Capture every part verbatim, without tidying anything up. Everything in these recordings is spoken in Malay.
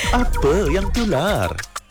Apa yang tular?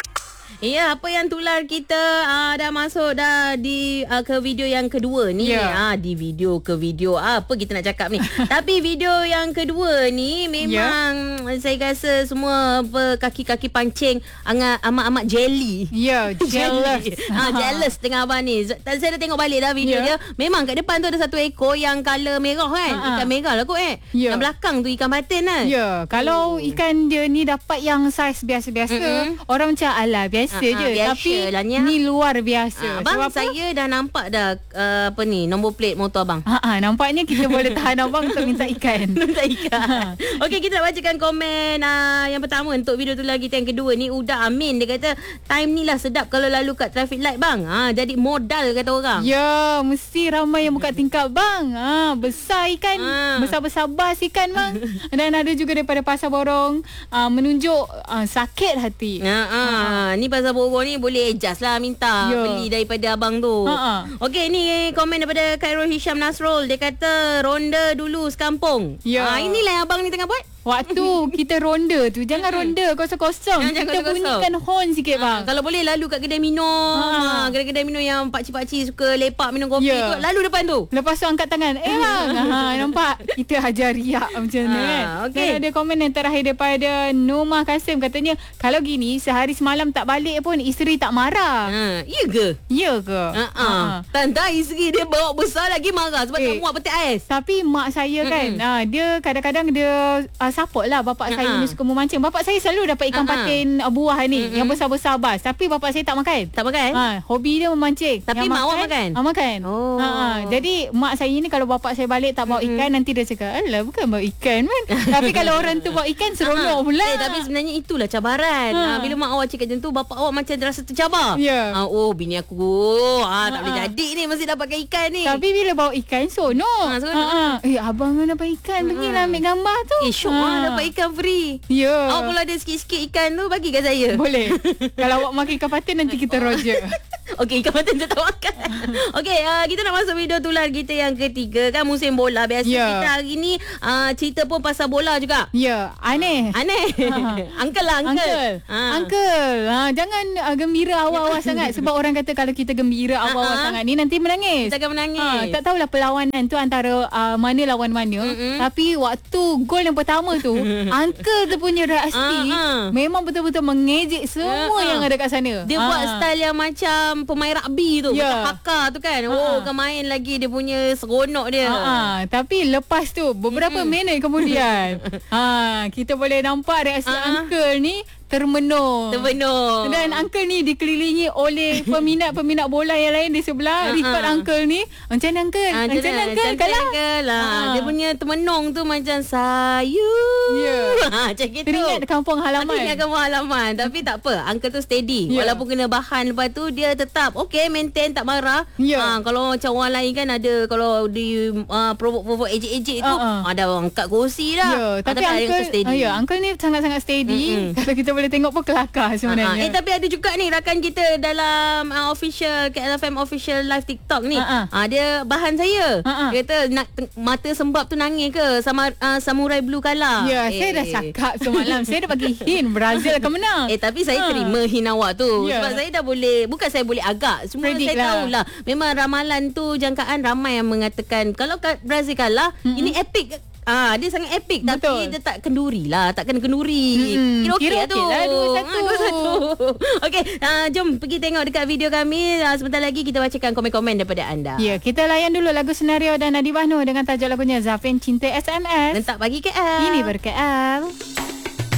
Ya, apa yang tular kita uh, dah masuk dah di uh, ke video yang kedua ni. Ya. Ah, di video ke video apa kita nak cakap ni. Tapi video yang kedua ni memang ya. Saya rasa semua apa, kaki-kaki pancing amat amat jelly. Ya, jealous. ah, jealous dengan abang ni. Saya dah tengok balik dah video ya. dia. Memang kat depan tu ada satu ekor yang colour merah kan. Ha-ha. Ikan merah lah kot eh. Ya. Yang belakang tu ikan patin kan. Ya, kalau oh. ikan dia ni dapat yang saiz biasa-biasa, mm-hmm. orang macam alah biasa Ah, je. biasa Tapi lah ni. ni luar biasa. Ah, abang, sebab saya dah nampak dah uh, apa ni, nombor plate motor abang. Ha ah, nampaknya kita boleh tahan abang untuk minta ikan. Minta ikan. Okey, kita nak bacakan komen uh, yang pertama untuk video tu lagi. Yang kedua ni Uda Amin, dia kata time ni lah sedap kalau lalu kat traffic light bang. Ha, jadi modal kata orang. Ya, mesti ramai yang buka tingkap bang. Ha, besar ikan, Ha. besar-besar bas ikan bang. Dan ada juga daripada Pasar Borong uh, menunjuk uh, sakit hati. Ha, ha. ha. Ni pasal borong ni boleh adjust lah, minta Ya. beli daripada abang tu. Ha, ha. Okey, ni komen daripada Khairul Hisham Nasrul. Dia kata ronda dulu sekampung. Ya. Ha, inilah yang abang ni tengah buat. Waktu kita ronda tu, jangan ronda kosong-kosong. Jangan Kita kosong-kosong. bunyikan horn sikit Ha, bang. kalau boleh lalu kat kedai minum. Ha. Ha. Kedai-kedai minum yang pakcik-pakcik suka lepak minum kopi Ya. tu, lalu depan tu. Lepas tu angkat tangan. Eh bang, ha, nampak? Kita ajar riak macam ni Ha, kan. okey. Dan ada komen yang terakhir daripada Noma Kasim. Katanya, kalau gini sehari semalam tak balik pun isteri tak marah. Ha, iya ke? Ya ke? Ha ah. Tanda isteri dia bawa besar lagi marah sebab Eh. tak muat peti ais. Tapi mak saya kan, uh, dia kadang-kadang dia uh, support lah bapak Ha-ha. saya ni suka memancing. Bapak saya selalu dapat ikan Ha-ha. patin uh, buah ni, Mm-mm. yang besar-besar bas. Tapi bapak saya tak makan. Tak makan? Ha, hobi dia memancing. Tapi Yang mak awak makan? Ah, makan. Oh. Ha, ha. Jadi mak saya ni kalau bapak saya balik tak bawa Mm-mm. ikan, nanti dia cakap, alah bukan bawa ikan kan. Tapi kalau orang tu bawa ikan, seronok pula. Eh, tapi sebenarnya itulah cabaran. Ha. Ha. Bila mak awak cakap macam tu, bapak awak macam terasa tercabar. Ya. Ha, oh, bini aku. Ha, tak Ha, boleh ha. jadi ni, mesti dapatkan ikan ni. Tapi bila bawa ikan, seronok. Ha, seronok. Ha, ha. Eh, abang kan dapat ikan, pergilah ambil gambar tu. Eh, syok ha. dapat ikan free. Ya. Awak kalau ada sikit-sikit ikan tu, bagikan saya. Boleh. Kalau awak makan ikan patin, nanti kita roger. Okey, ikan patin saya tak makan. Okey, uh, kita nak masuk video tular kita yang ketiga. Kan musim bola. Biasa Ya. kita hari ni uh, cerita pun pasal bola juga. Ya, aneh. Aneh. Uncle lah, uncle. Uncle, Ha. uncle, ha, jangan uh, gembira awal-awal sangat. Sebab orang kata kalau kita gembira awal-awal Ha, ha. sangat ni, nanti menangis. Kita akan menangis. Ha, tak tahulah perlawanan tu antara uh, mana lawan mana. Mm-mm. Tapi waktu gol yang pertama tu, uncle tu punya reaksi Ha, ha. memang betul-betul mengejek semua Ha, ha. yang ada kat sana. Dia Ha. buat style yang macam pemain rugby tu. Ya. Macam haka tu kan. Ha. Oh, kan main lagi dia punya seronok dia. Ha, ha. Tapi lepas tu beberapa Mm-mm. minit kemudian ha, kita boleh nampak reaksi Ha, ha. uncle ni termenung. Terpenuh. Dan uncle ni dikelilingi oleh peminat-peminat bola yang lain di sebelah. Ha, Record ha. uncle ni, macam mana uncle? Ah, Macam mana uncle? Cantik Kalah. uncle lah. Ha. Dia punya termenung tu macam sayu. Ya. Ha, macam gitu. Teringat kampung halaman. Aku ingat kampung halaman. Tapi tak apa. Uncle tu steady. Ya. Walaupun kena bahan lepas tu, dia tetap okay, maintain, tak marah. Ya. Ha, kalau macam orang lain kan ada, kalau di uh, provoke-provoke ejek-ejek tu, Uh-uh. ada angkat kursi dah. Ya, Ha, tapi ada uncle, yang steady. ah, ya, uncle ni sangat-sangat steady. Mm-mm. Kalau kita boleh tengok pun kelakar Ha, sebenarnya. eh tapi ada juga ni rakan kita dalam uh, official K L F M official live TikTok ni. Ha, Ha, dia bahan saya. Ha, ha. Dia kata nak teng- mata sembab tu nangis ke sama uh, samurai blue kalah. Ya, eh. saya dah cakap semalam. Saya dah bagi hint Brazil akan menang. Eh tapi saya Ha. terima hint awak tu. Ya. Sebab saya dah boleh, bukan saya boleh agak, semua Predict saya lah. tahulah. Memang ramalan tu jangkaan ramai yang mengatakan kalau kat Brazil kalah, mm-hmm. ini epic. Ah, dia sangat epic. Betul. Tapi dia tak kenduri lah, tak kena kenduri. Mm-mm. Kira okey Kira lah tu. okey lah, dua satu. Ah, dua satu. Okey, ah, jom pergi tengok dekat video kami. Ah, sebentar lagi kita bacakan komen-komen daripada anda. Ya, kita layan dulu lagu senario dan Nadi Bahnu dengan tajuk lagunya Zafin Cinta S M S. Dan tak bagi K L. Ini ber-K L.